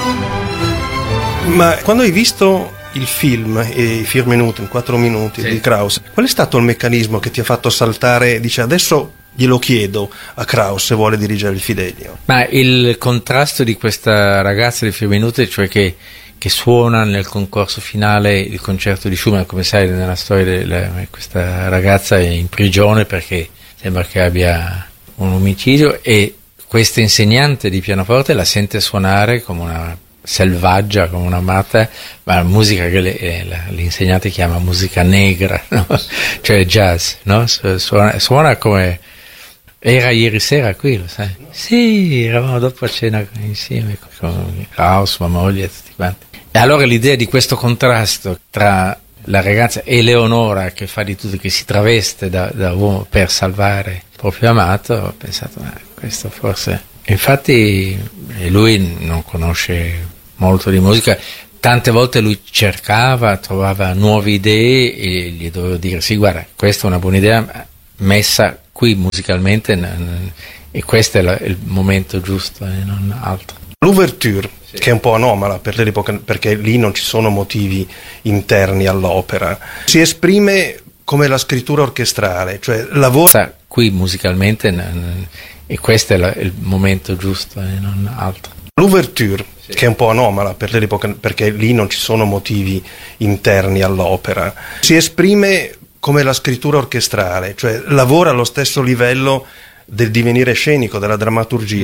Ma quando hai visto il film, i 4 minuti, in 4 minuti di Kraus, qual è stato il meccanismo che ti ha fatto saltare, dice adesso glielo chiedo a Kraus se vuole dirigere il Fidelio? Ma il contrasto di questa ragazza di 4 minuti, cioè che suona nel concorso finale il concerto di Schumann, come sai nella storia questa ragazza è in prigione perché sembra che abbia un omicidio, e questa insegnante di pianoforte la sente suonare come una selvaggia, come una matta, ma musica che l'insegnante chiama musica negra, no? Cioè jazz, no? Suona come era ieri sera qui, lo sai? Sì, eravamo dopo a cena insieme con Kraus, mia moglie e tutti quanti. E allora l'idea di questo contrasto tra la ragazza Eleonora che fa di tutto, che si traveste da uomo per salvare il proprio amato, ho pensato, questo forse... Infatti lui non conosce molto di musica, tante volte lui trovava nuove idee e gli dovevo dire sì, guarda, questa è una buona idea messa qui musicalmente e questo è il momento giusto e non altro. L'ouverture, che è un po' anomala per l'epoca perché lì non ci sono motivi interni all'opera, si esprime come la scrittura orchestrale, cioè lavora qui musicalmente e questo è il momento giusto e non altro. L'ouverture, che è un po' anomala per l'epoca perché lì non ci sono motivi interni all'opera, si esprime come la scrittura orchestrale, cioè lavora allo stesso livello del divenire scenico, della drammaturgia.